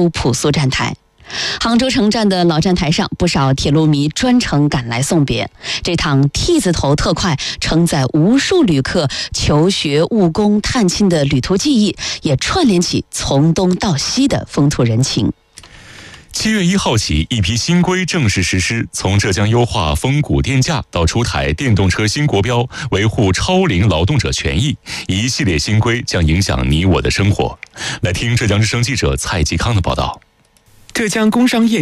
出朴素站台。杭州城站的老站台上，不少铁路迷专程赶来送别。这趟 T 字头特快承载无数旅客求学、务工、探亲的旅途记忆，也串联起从东到西的风土人情。 7月1号起，一批新规正式实施，从浙江优化风谷电价到出台电动车新国标，维护超龄劳动者权益，一系列新规将影响你我的生活。来听浙江之声记者蔡继康的报道。 浙江工商业